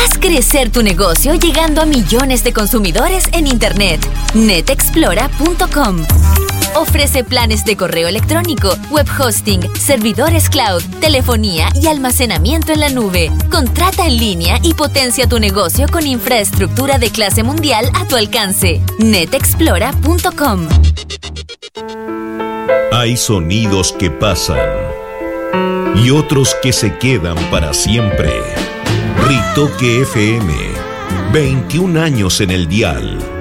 Haz crecer tu negocio llegando a millones de consumidores en Internet. netexplora.com. Ofrece planes de correo electrónico, web hosting, servidores cloud, telefonía y almacenamiento en la nube. Contrata en línea y potencia tu negocio con infraestructura de clase mundial a tu alcance. netexplora.com. Hay sonidos que pasan y otros que se quedan para siempre. Ritoque FM, 21 años en el dial.